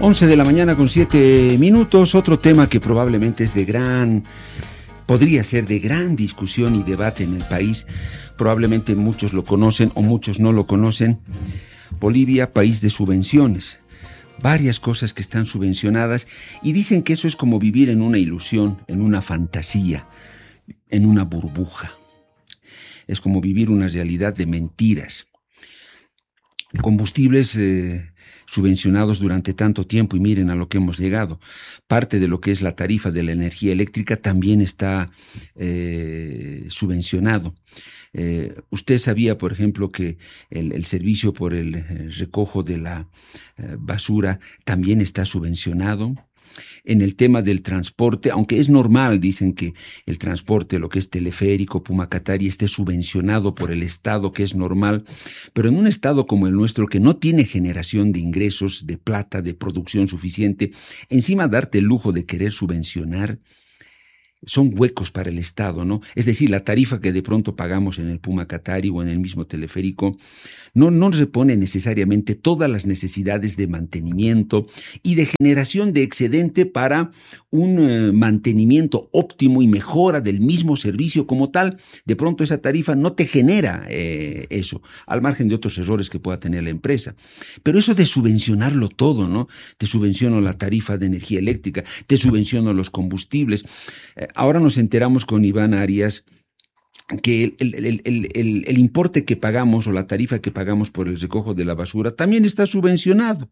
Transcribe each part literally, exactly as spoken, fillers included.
once de la mañana con siete minutos, otro tema que probablemente es de gran, podría ser de gran discusión y debate en el país, probablemente muchos lo conocen o muchos no lo conocen. Bolivia, país de subvenciones, varias cosas que están subvencionadas y dicen que eso es como vivir en una ilusión, en una fantasía, en una burbuja. Es como vivir una realidad de mentiras. Combustibles eh, subvencionados durante tanto tiempo y miren a lo que hemos llegado. Parte de lo que es la tarifa de la energía eléctrica también está eh, subvencionado. Eh, usted sabía, por ejemplo, que el, el servicio por el eh, recojo de la eh, basura también está subvencionado. En el tema del transporte, aunque es normal, dicen que el transporte, lo que es teleférico, Pumacatari, esté subvencionado por el Estado, que es normal, pero en un Estado como el nuestro, que no tiene generación de ingresos, de plata, de producción suficiente, encima darte el lujo de querer subvencionar, son huecos para el Estado, ¿no? Es decir, la tarifa que de pronto pagamos en el Pumacatari o en el mismo teleférico no, no repone necesariamente todas las necesidades de mantenimiento y de generación de excedente para un eh, mantenimiento óptimo y mejora del mismo servicio como tal. De pronto esa tarifa no te genera eh, eso, al margen de otros errores que pueda tener la empresa. Pero eso de subvencionarlo todo, ¿no? Te subvenciono la tarifa de energía eléctrica, te subvenciono los combustibles. Eh, Ahora nos enteramos con Iván Arias que el, el, el, el, el, el importe que pagamos o la tarifa que pagamos por el recojo de la basura también está subvencionado.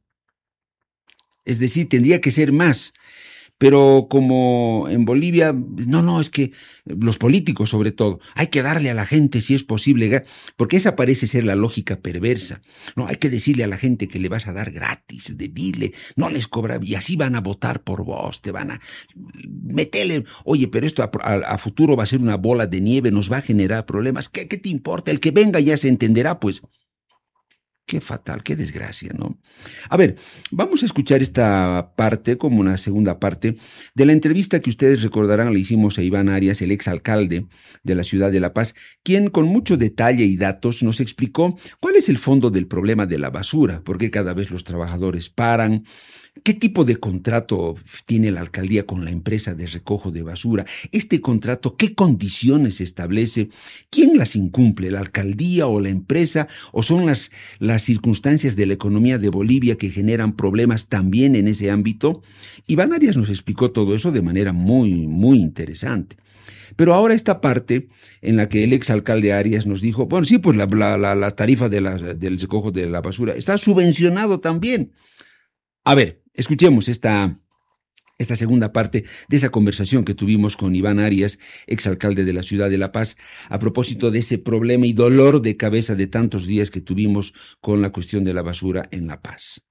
Es decir, tendría que ser más. Pero como en Bolivia, no, no, es que los políticos sobre todo, hay que darle a la gente si es posible, porque esa parece ser la lógica perversa. No, hay que decirle a la gente que le vas a dar gratis, de dile, no les cobra, y así van a votar por vos, te van a meterle, oye, pero esto a, a, a futuro va a ser una bola de nieve, nos va a generar problemas, ¿qué, qué te importa? El que venga ya se entenderá, pues. Qué fatal, qué desgracia, ¿no? A ver, vamos a escuchar esta parte como una segunda parte de la entrevista que ustedes recordarán le hicimos a Iván Arias, el exalcalde de la ciudad de La Paz, quien con mucho detalle y datos nos explicó cuál es el fondo del problema de la basura, por qué cada vez los trabajadores paran, qué tipo de contrato tiene la alcaldía con la empresa de recojo de basura, este contrato, qué condiciones establece, quién las incumple, la alcaldía o la empresa, o son las, las circunstancias de la economía de Bolivia que generan problemas también en ese ámbito. Iván Arias nos explicó todo eso de manera muy, muy interesante. Pero ahora esta parte en la que el exalcalde Arias nos dijo, bueno, sí, pues la, la, la, la tarifa de la, del recojo de la basura está subvencionado también. A ver, escuchemos esta, esta segunda parte de esa conversación que tuvimos con Iván Arias, exalcalde de la ciudad de La Paz, a propósito de ese problema y dolor de cabeza de tantos días que tuvimos con la cuestión de la basura en La Paz.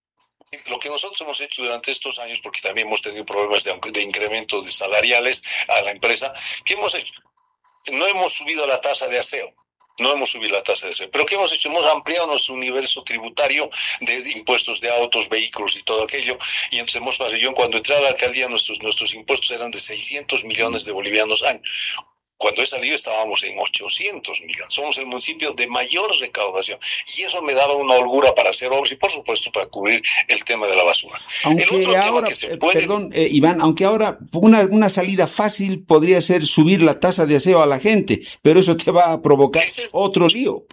Lo que nosotros hemos hecho durante estos años, porque también hemos tenido problemas de, de incremento de salariales a la empresa, ¿qué hemos hecho? No hemos subido la tasa de aseo. No hemos subido la tasa de aseo. Pero ¿qué hemos hecho? Hemos ampliado nuestro universo tributario de, de impuestos de autos, vehículos y todo aquello. Y entonces hemos pasado. Yo cuando entré a la alcaldía, nuestros, nuestros impuestos eran de seiscientos millones de bolivianos año. Cuando he salido estábamos en ochocientos millones. Somos el municipio de mayor recaudación. Y eso me daba una holgura para hacer obras y, por supuesto, para cubrir el tema de la basura. Aunque el otro ahora, tema que se puede... perdón, eh, Iván, aunque ahora una, una salida fácil podría ser subir la tasa de aseo a la gente, pero eso te va a provocar es... otro lío.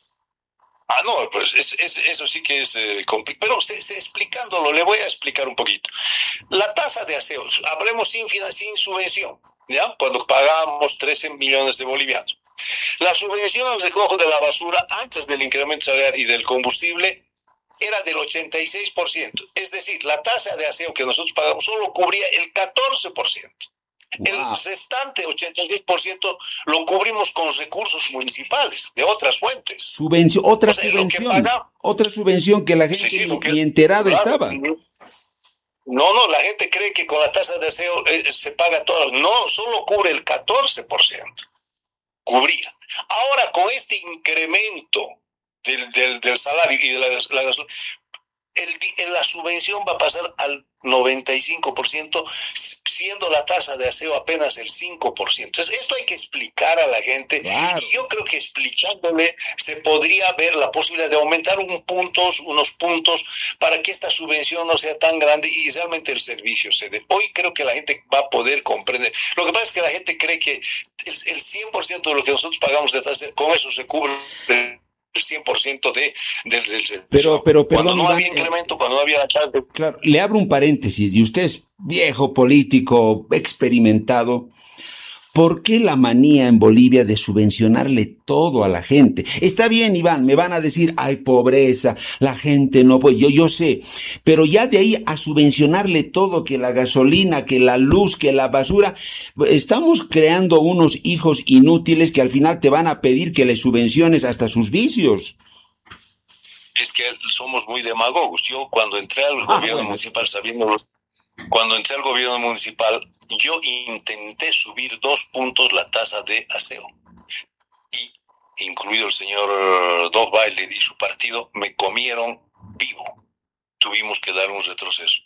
Ah, no, pues es, es, eso sí que es eh, complicado. Pero se, se, explicándolo, le voy a explicar un poquito. La tasa de aseo, hablemos sin, sin subvención. ¿Ya? Cuando pagamos trece millones de bolivianos. La subvención al recojo de la basura antes del incremento salarial y del combustible era del ochenta y seis por ciento. Es decir, la tasa de aseo que nosotros pagamos solo cubría el catorce por ciento. Wow. El restante ochenta y seis por ciento lo cubrimos con recursos municipales de otras fuentes. Subvención, otra o sea, subvención, paga, otra subvención que la gente sí, sí, ni, ni enterada claro, estaba. No, no, la gente cree que con la tasa de aseo eh, se paga todo. No, solo cubre el catorce por ciento. Cubría. Ahora, con este incremento del, del, del salario y de la, la, el, la subvención va a pasar al noventa y cinco por ciento siendo la tasa de aseo apenas el cinco por ciento. Entonces, esto hay que explicar a la gente, claro. Y yo creo que explicándole se podría ver la posibilidad de aumentar un puntos, unos puntos para que esta subvención no sea tan grande y realmente el servicio se dé. Hoy creo que la gente va a poder comprender. Lo que pasa es que la gente cree que el, el cien por ciento de lo que nosotros pagamos de tasa, con eso se cubre el cien por ciento de, del, del servicio. Pero, pero, perdón, cuando no Iván, había incremento, cuando no había... Claro, le abro un paréntesis, y usted es viejo político, experimentado. ¿Por qué la manía en Bolivia de subvencionarle todo a la gente? Está bien, Iván, me van a decir, hay pobreza, la gente no puede, yo, yo sé, pero ya de ahí a subvencionarle todo, que la gasolina, que la luz, que la basura, estamos creando unos hijos inútiles que al final te van a pedir que le subvenciones hasta sus vicios. Es que somos muy demagogos. Yo cuando entré al ah, gobierno bueno. municipal sabiendo los... Cuando entré al gobierno municipal, yo intenté subir dos puntos la tasa de aseo. Y, incluido el señor Dov Baile y su partido, me comieron vivo. Tuvimos que dar un retroceso.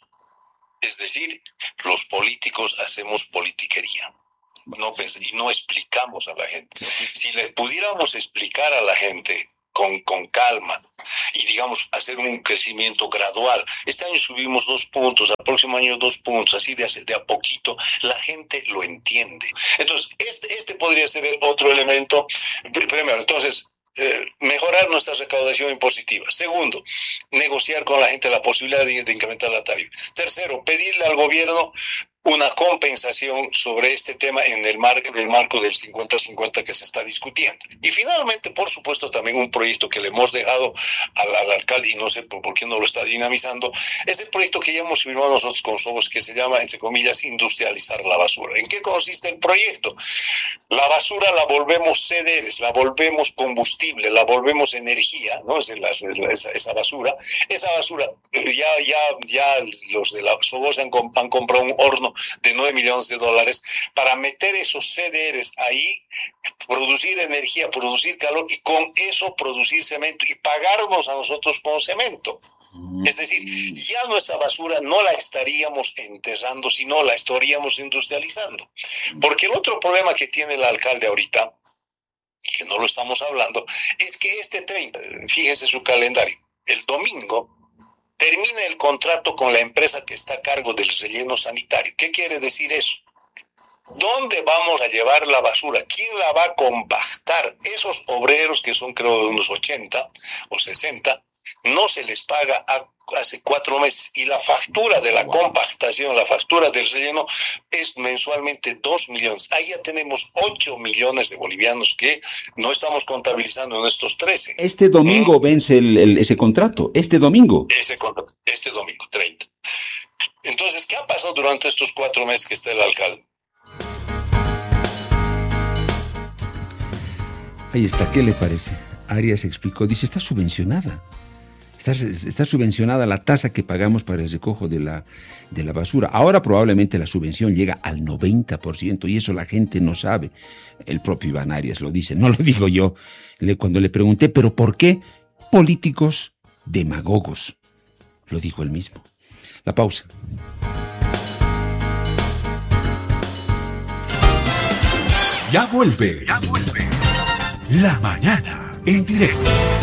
Es decir, los políticos hacemos politiquería. No pens- y no explicamos a la gente. Si le pudiéramos explicar a la gente Con, con calma y digamos hacer un crecimiento gradual. Este año subimos dos puntos, al próximo año dos puntos, así de, de a poquito, la gente lo entiende. Entonces, este, este podría ser el otro elemento. Primero, entonces, eh, mejorar nuestra recaudación impositiva. Segundo, negociar con la gente la posibilidad de, de incrementar la tarifa. Tercero, pedirle al gobierno una compensación sobre este tema en el marco del marco del cincuenta cincuenta que se está discutiendo. Y finalmente, por supuesto, también un proyecto que le hemos dejado al, al alcalde, y no sé por, por qué no lo está dinamizando, es el proyecto que ya hemos firmado nosotros con Sobos, que se llama, entre comillas, industrializar la basura. ¿En qué consiste el proyecto? La basura la volvemos C D Rs, la volvemos combustible, la volvemos energía, ¿no? Es la, esa, esa basura. Esa basura, ya, ya, ya los de la Sobos han, han comprado un horno de nueve millones de dólares para meter esos C D Rs ahí, producir energía, producir calor y con eso producir cemento y pagarnos a nosotros con cemento. Es decir, ya nuestra basura no la estaríamos enterrando, sino la estaríamos industrializando. Porque el otro problema que tiene el alcalde ahorita, que no lo estamos hablando, es que este treinta, fíjese su calendario, el domingo termina el contrato con la empresa que está a cargo del relleno sanitario. ¿Qué quiere decir eso? ¿Dónde vamos a llevar la basura? ¿Quién la va a compactar? Esos obreros, que son creo unos ochenta o sesenta, no se les paga a, hace cuatro meses. Y la factura de la compactación, la factura del relleno, es mensualmente dos millones. Ahí ya tenemos ocho millones de bolivianos que no estamos contabilizando en estos trece. Este domingo ¿Mm? vence el, el, ese contrato, este domingo. Ese contrato, este domingo, treinta. Entonces, ¿qué ha pasado durante estos cuatro meses que está el alcalde? Ahí está, ¿qué le parece? Arias explicó, dice, está subvencionada. Está, está subvencionada la tasa que pagamos para el recojo de la, de la basura. Ahora probablemente la subvención llega al noventa por ciento y eso la gente no sabe. El propio Iván Arias lo dice, no lo digo yo. Le, cuando le pregunté, ¿pero por qué? Políticos demagogos. Lo dijo él mismo. La pausa. Ya vuelve. Ya vuelve. La mañana en directo.